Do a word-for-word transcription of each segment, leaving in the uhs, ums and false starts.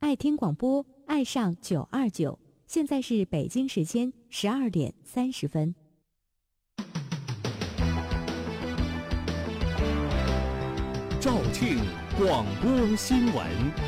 爱听广播，爱上九二九。现在是北京时间十二点三十分。 肇庆广播新闻。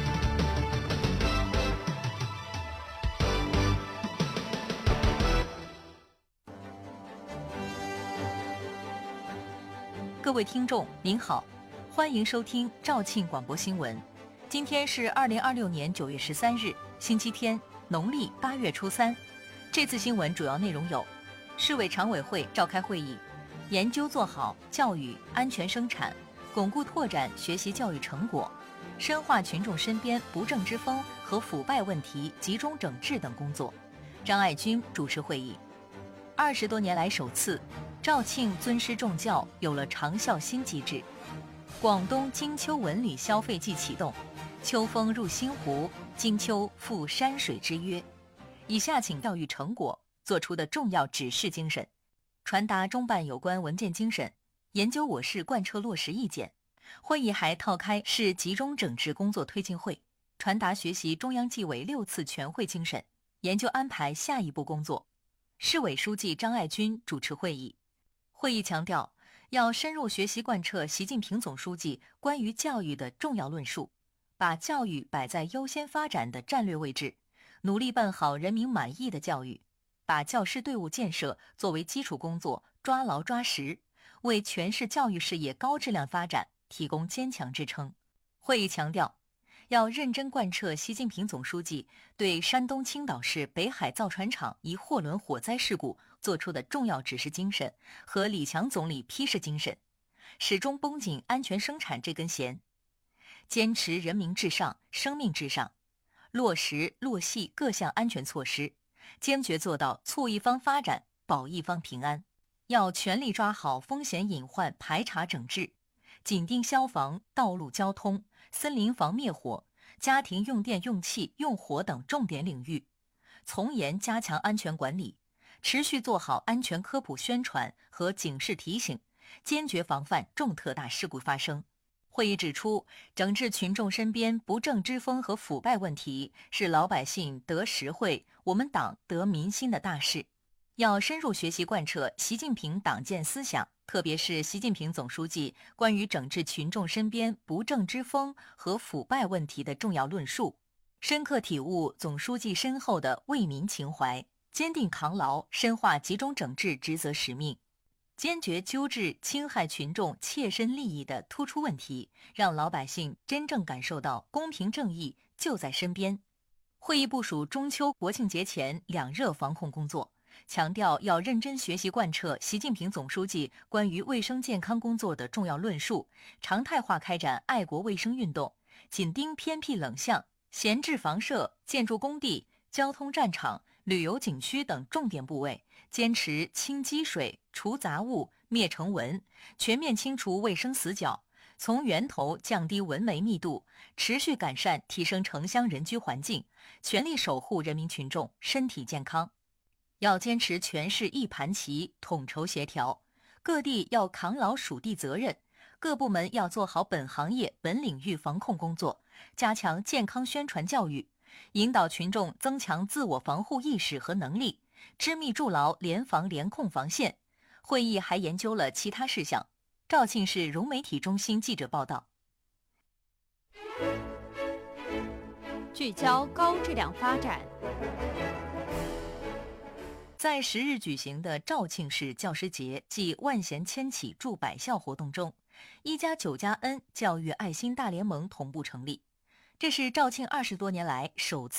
各位听众您好，欢迎收听肇庆广播新闻。今天是二零二六年九月十三日，星期天，农历八月初三。这次新闻主要内容有：市委常委会召开会议，研究做好教育安全生产，巩固拓展学习教育成果，深化群众身边不正之风和腐败问题集中整治等工作。张爱军主持会议。二十多年来首次，肇庆尊师重教有了长效新机制。广东金秋文旅消费季启动，秋风入新湖，金秋赴山水之约。以下请教育成果做出的重要指示精神，传达中办有关文件精神，研究我市贯彻落实意见。会议还套开市集中整治工作推进会，传达学习中央纪委六次全会精神，研究安排下一步工作。市委书记张爱军主持会议。会议强调，要深入学习贯彻习近平总书记关于教育的重要论述，把教育摆在优先发展的战略位置，努力办好人民满意的教育，把教师队伍建设作为基础工作抓牢抓实，为全市教育事业高质量发展提供坚强支撑。会议强调，要认真贯彻习近平总书记对山东青岛市北海造船厂一货轮火灾事故作出的重要指示精神和李强总理批示精神，始终绷紧安全生产这根弦，坚持人民至上、生命至上，落实落细各项安全措施，坚决做到促一方发展、保一方平安。要全力抓好风险隐患排查整治，紧盯消防、道路交通、森林防灭火、家庭用电用气用火等重点领域，从严加强安全管理，持续做好安全科普宣传和警示提醒，坚决防范重特大事故发生。会议指出，整治群众身边不正之风和腐败问题是老百姓得实惠、我们党得民心的大事，要深入学习贯彻习近平党建思想，特别是习近平总书记关于整治群众身边不正之风和腐败问题的重要论述，深刻体悟总书记深厚的为民情怀，坚定扛牢深化集中整治职责使命，坚决纠治侵害群众切身利益的突出问题，让老百姓真正感受到公平正义就在身边。会议部署中秋国庆节前两热防控工作，强调要认真学习贯彻习近平总书记关于卫生健康工作的重要论述，常态化开展爱国卫生运动，紧盯偏僻冷巷、闲置房舍、建筑工地、交通战场、旅游景区等重点部位，坚持清积水、除杂物、灭尘蚊，全面清除卫生死角，从源头降低蚊媒密度，持续改善提升城乡人居环境，全力守护人民群众身体健康。要坚持全市一盘棋，统筹协调，各地要扛牢属地责任，各部门要做好本行业本领域防控工作，加强健康宣传教育，引导群众增强自我防护意识和能力，织密筑牢联防联控防线。会议还研究了其他事项。肇庆市融媒体中心记者报道。 聚焦高质量发展。 在十日举行的肇庆市教师节暨万贤千启祝百校活动中，一加九加 N 教育爱心大联盟同步成立，这是肇庆二十多年来首次